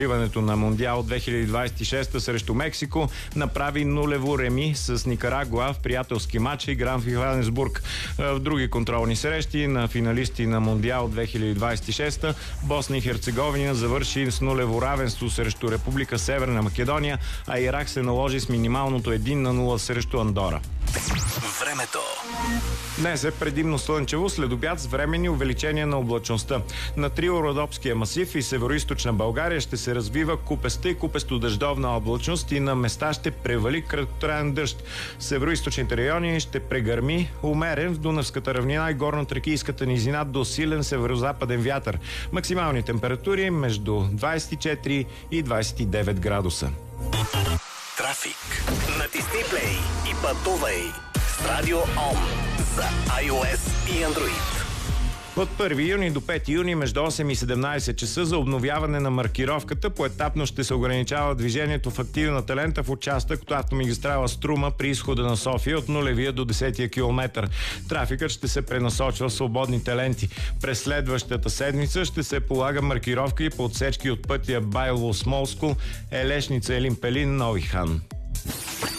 Откриването на Мондиал 2026 срещу Мексико направи нулево реми с Никарагуа в приятелски матч, игран в Йоханесбург. В други контролни срещи на финалисти на Мондиал 2026 Босна и Херцеговина завърши с нулево равенство срещу Република Северна Македония, а Ирак се наложи с минималното 1-0 срещу Андора. Времето. Днес е предимно слънчево, след обяд с временни увеличения на облачността. На Трио-Родопския масив и североизточна България ще се развива купеста и купесто-дъждовна облачност и на места ще превали краткотраен дъжд. В североизточните райони ще прегърми умерен в Дунавската равнина и горно-тракийската низина до силен северозападен вятър. Максимални температури между 24 и 29 градуса. Трафик. Натисни плей и пътувай с Радио Ом за iOS и Android. От 1 юни до 5 юни между 8 и 17 часа за обновяване на маркировката поетапно ще се ограничава движението в активната лента в участък от автомагистрала Струма при изхода на София от 0 до 10 километър. Трафикът ще се пренасочва в свободните ленти. През следващата седмица ще се полага маркировка и по отсечки от пътя Байло-Смолско, Елешница, Елин Пелин, Нови хан.